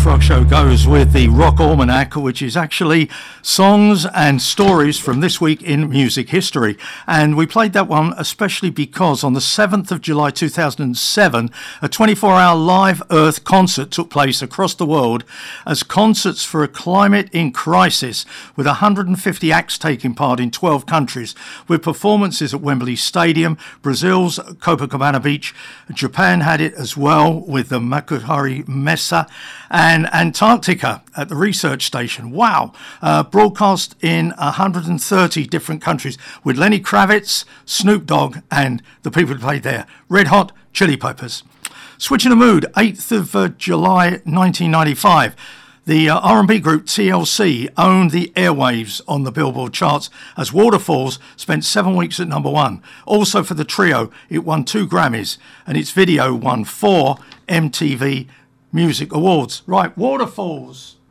Rock Show goes with the Rock Almanac, which is actually songs and stories from this week in music history. And we played that one especially because on the 7th of July 2007, a 24-hour live Earth concert took place across the world as Concerts for a Climate in Crisis, with 150 acts taking part in 12 countries, with performances at Wembley Stadium, Brazil's Copacabana Beach. Japan had it as well with the Makuhari Messa, and Antarctica at the research station. Wow. Broadcast in 130 different countries with Lenny Kravitz, Snoop Dogg, and the people who played there, Red Hot Chili Peppers. Switching the mood, 8th of July 1995. The R&B group TLC owned the airwaves on the Billboard charts as Waterfalls spent 7 weeks at number one. Also for the trio, it won 2 Grammys and its video won 4 MTV Music Awards. Right, Waterfalls.